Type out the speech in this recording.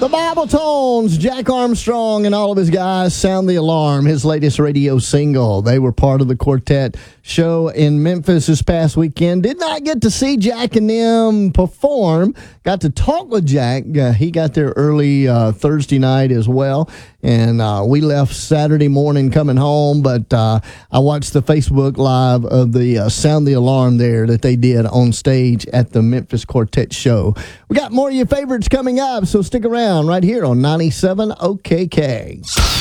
The Bible Tones, Jack Armstrong and all of his guys, Sound the Alarm, his latest radio single. They were part of the quartet show in Memphis this past weekend. Did not get to see Jack and them perform. Got to talk with Jack. He got there early Thursday night as well. And we left Saturday morning coming home, but I watched the Facebook Live of the Sound the Alarm there that they did on stage at the Memphis Quartet show. We got more of your favorites coming up, so stick around right here on 97 OKK.